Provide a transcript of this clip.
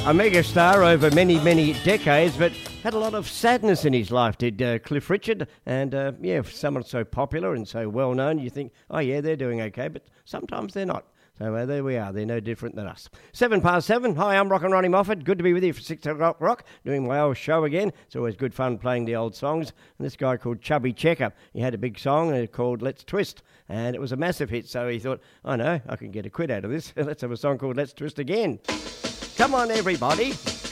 A megastar over many, many decades, but had a lot of sadness in his life, did Cliff Richard. And, for someone so popular and so well-known, you think, oh, yeah, they're doing okay, but sometimes they're not. So there we are. They're no different than us. 7:07. Hi, I'm Rock and Ronnie Moffat. Good to be with you for 6 o'clock rock, doing my old show again. It's always good fun playing the old songs. And this guy called Chubby Checker, he had a big song called Let's Twist, and it was a massive hit. So he thought, I know, I can get a quid out of this. Let's have a song called Let's Twist again. Come on, everybody.